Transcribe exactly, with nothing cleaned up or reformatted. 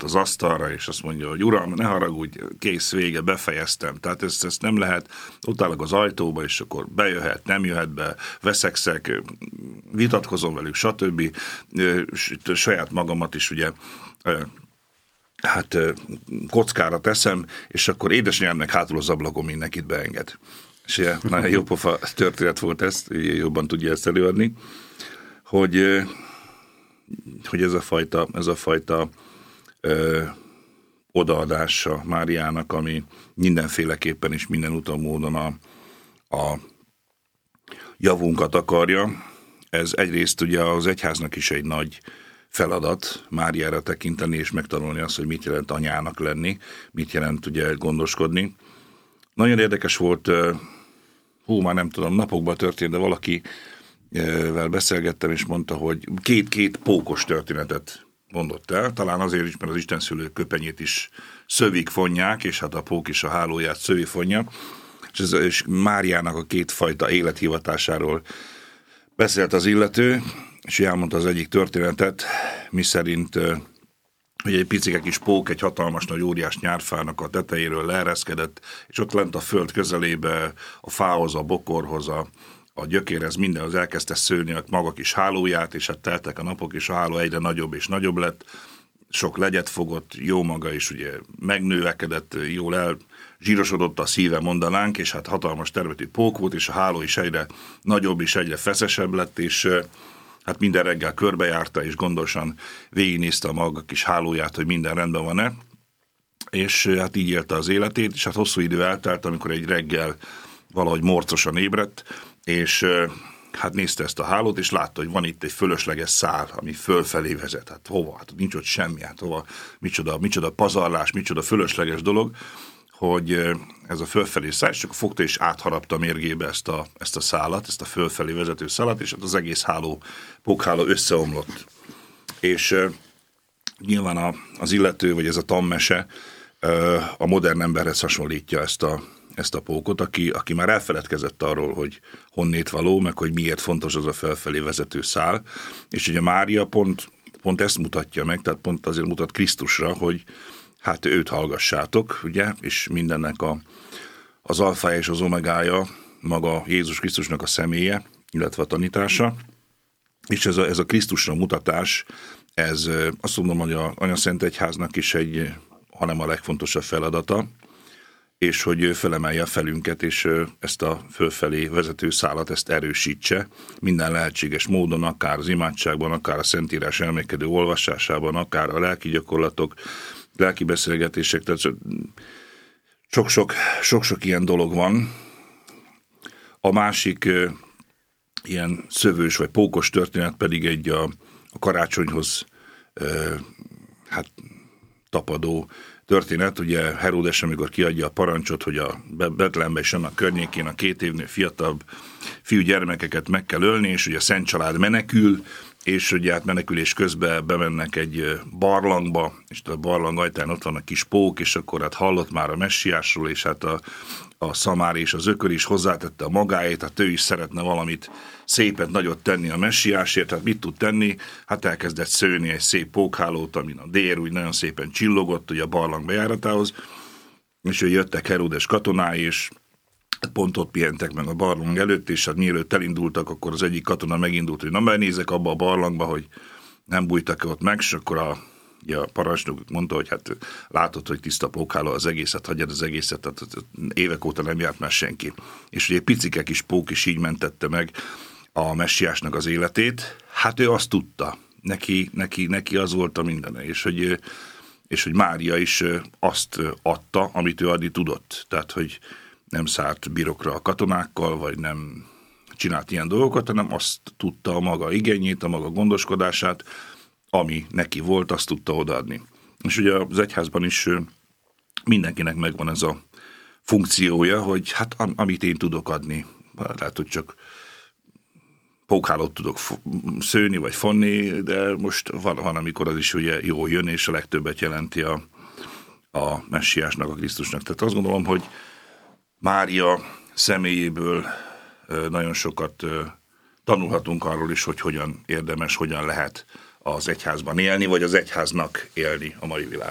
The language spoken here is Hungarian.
poharakat az asztalra, és azt mondja, hogy uram, ne haragudj, kész, vége, befejeztem. Tehát ezt, ezt nem lehet, ott állok az ajtóba, és akkor bejöhet, nem jöhet be, veszekszek, vitatkozom velük, stb. Saját magamat is ugye hát kockára teszem, és akkor édesanyámnak hátul az ablakon mindenkit beenged. És ilyen nagyon jó pofa történet volt ez, jobban tudja ezt előadni, hogy, hogy ez a fajta, ez a fajta ö, odaadása Máriának, ami mindenféleképpen és minden úton módon a, a javunkat akarja. Ez egyrészt ugye az egyháznak is egy nagy feladat Máriára tekinteni, és megtanulni azt, hogy mit jelent anyának lenni, mit jelent ugye gondoskodni. Nagyon érdekes volt, hú, már nem tudom, napokban történt, de valakivel beszélgettem, és mondta, hogy két-két pókos történetet mondott el, talán azért is, mert az istenszülő köpenyét is szövig fonják, és hát a pók is a hálóját szövi fonja, és, ez, és Máriának a kétfajta élethivatásáról beszélt az illető, és elmondta az egyik történetet, miszerint hogy egy picike kis pók egy hatalmas nagy óriás nyárfának a tetejéről leereszkedett, és ott lent a föld közelébe a fához, a bokorhoz, a, a gyökérhez, mindenhoz elkezdte szőni a maga kis hálóját, és hát teltek a napok, és a háló egyre nagyobb és nagyobb lett, sok legyet fogott, jó maga is ugye megnővekedett, jól elzsírosodott a szíve, mondanánk, és hát hatalmas termetű pók volt, és a háló is egyre nagyobb és egyre feszesebb lett, és hát minden reggel körbejárta, és gondosan végignézte a maga kis hálóját, hogy minden rendben van-e, és hát így élte az életét, és hát hosszú idő eltelt, amikor egy reggel valahogy morcosan ébredt, és hát nézte ezt a hálót, és látta, hogy van itt egy fölösleges szál, ami fölfelé vezet. Hát hova? Hát nincs ott semmi, hát hova? Micsoda, micsoda pazarlás, micsoda fölösleges dolog, hogy ez a fölfelé szál, és csak fogta és átharapta mérgébe ezt a, ezt a szálat, ezt a fölfelé vezető szálat, és hát az egész háló, pókháló összeomlott. És uh, nyilván a, az illető, vagy ez a tanmese uh, a modern emberhez hasonlítja ezt a, ezt a pókot, aki, aki már elfeledkezett arról, hogy honnét való, meg hogy miért fontos az a felfelé vezető szál. És ugye Mária pont, pont ezt mutatja meg, tehát pont azért mutat Krisztusra, hogy hát őt hallgassátok, ugye, és mindennek a, az alfája és az omegája maga Jézus Krisztusnak a személye, illetve a tanítása, és ez a, ez a Krisztusra mutatás, ez azt mondom, hogy a Anyaszent Egyháznak is egy, hanem a legfontosabb feladata, és hogy felemelje a felünket, és ezt a fölfelé vezető szálat, ezt erősítse minden lehetséges módon, akár az imádságban, akár a Szentírás elmékedő olvasásában, akár a lelki gyakorlatok, lelki beszélgetések, tehát sok-sok, sok-sok ilyen dolog van. A másik uh, ilyen szövős vagy pókos történet pedig egy a, a karácsonyhoz uh, hát tapadó történet. Ugye Heródes, amikor kiadja a parancsot, hogy a Betlehembe és annak környékén a két évnél fiatalabb fiúgyermekeket meg kell ölni, és ugye a Szent Család menekül, és ugye hát menekülés közben bemennek egy barlangba, és a barlang ajtán ott van a kis pók, és akkor hát hallott már a messiásról, és hát a, a szamár és az ökör is hozzátette a magáét, hát ő is szeretne valamit szépet, nagyot tenni a messiásért, hát mit tud tenni? Hát elkezdett szőni egy szép pókhálót, amin a dér úgy nagyon szépen csillogott, ugye a barlang bejáratához, és ő jöttek Heródes katonái, és pont ott pihentek meg a barlang előtt, és hát mielőtt elindultak, akkor az egyik katona megindult, hogy na benézek abba a barlangba, hogy nem bújtak ott meg, és akkor a, ugye a parancsnok mondta, hogy hát látod, hogy tiszta pókháló az egészet, hagyjad az egészet, tehát évek óta nem járt már senki. És ugye egy picike kis pók is így mentette meg a messiásnak az életét. Hát ő azt tudta, neki, neki, neki az volt a mindene, és hogy, és hogy Mária is azt adta, amit ő adni tudott. Tehát, hogy nem szállt birokra a katonákkal, vagy nem csinált ilyen dolgokat, hanem azt tudta a maga igényét, a maga gondoskodását, ami neki volt, azt tudta odaadni. És ugye az egyházban is mindenkinek megvan ez a funkciója, hogy hát amit én tudok adni, lehet, hogy csak pókhálót tudok szőni, vagy fonni, de most van, van amikor az is ugye jól jön, és a legtöbbet jelenti a, a messiásnak, a Krisztusnak. Tehát azt gondolom, hogy Mária személyéből nagyon sokat tanulhatunk arról is, hogy hogyan érdemes, hogyan lehet az egyházban élni, vagy az egyháznak élni a mai világban.